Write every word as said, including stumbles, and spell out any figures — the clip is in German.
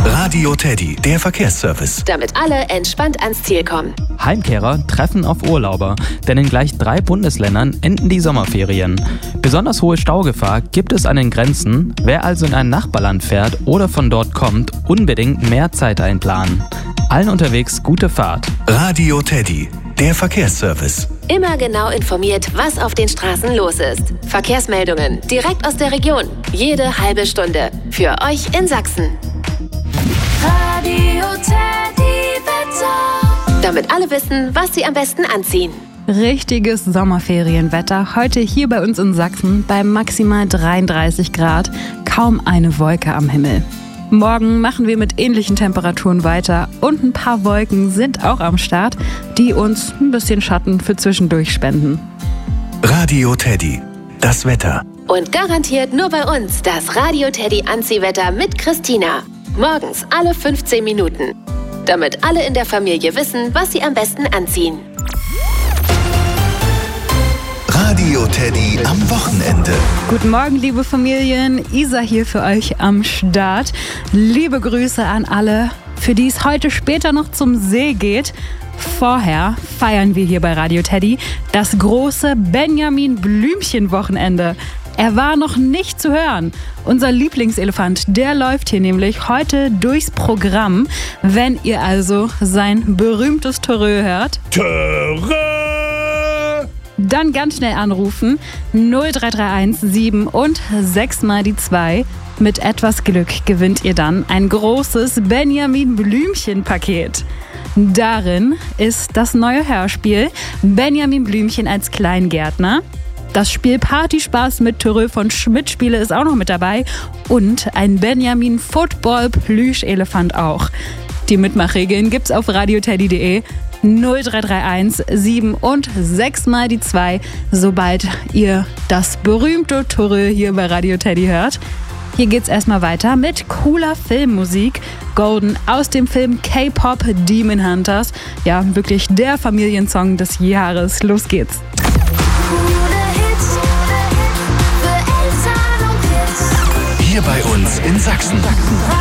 Radio Teddy, der Verkehrsservice. Damit alle entspannt ans Ziel kommen. Heimkehrer treffen auf Urlauber, denn in gleich drei Bundesländern enden die Sommerferien. Besonders hohe Staugefahr gibt es an den Grenzen. Wer also in ein Nachbarland fährt oder von dort kommt, unbedingt mehr Zeit einplanen. Allen unterwegs gute Fahrt. Radio Teddy, der Verkehrsservice. Immer genau informiert, was auf den Straßen los ist. Verkehrsmeldungen direkt aus der Region. Jede halbe Stunde. Für euch in Sachsen. Radio Teddy Wetter. Damit alle wissen, was sie am besten anziehen. Richtiges Sommerferienwetter heute hier bei uns in Sachsen bei maximal dreiunddreißig Grad. Kaum eine Wolke am Himmel. Morgen machen wir mit ähnlichen Temperaturen weiter und ein paar Wolken sind auch am Start, die uns ein bisschen Schatten für zwischendurch spenden. Radio Teddy, das Wetter. Und garantiert nur bei uns das Radio Teddy Anziehwetter mit Christina. Morgens alle fünfzehn Minuten. Damit alle in der Familie wissen, was sie am besten anziehen. Radio Teddy am Wochenende. Guten Morgen, liebe Familien. Isa hier für euch am Start. Liebe Grüße an alle, für die es heute später noch zum See geht. Vorher feiern wir hier bei Radio Teddy das große Benjamin Blümchen-Wochenende. Er war noch nicht zu hören. Unser Lieblingselefant, der läuft hier nämlich heute durchs Programm. Wenn ihr also sein berühmtes Törö hört, Törö! Dann ganz schnell anrufen. null drei drei eins sieben und sechs mal die zwei. Mit etwas Glück gewinnt ihr dann ein großes Benjamin Blümchen-Paket. Darin ist das neue Hörspiel Benjamin Blümchen als Kleingärtner. Das Spiel Partyspaß mit Törö von Schmidt-Spiele ist auch noch mit dabei. Und ein Benjamin Football-Plüsch-Elefant auch. Die Mitmachregeln gibt's auf radioteddy punkt de. null drei drei eins sieben und sechs mal die zwei, sobald ihr das berühmte Törö hier bei Radio Teddy hört. Hier geht's erstmal weiter mit cooler Filmmusik. Golden aus dem Film K-Pop Demon Hunters. Ja, wirklich der Familiensong des Jahres. Los geht's. Coole Hits für Eltern und Kids. Hier bei uns in Sachsen.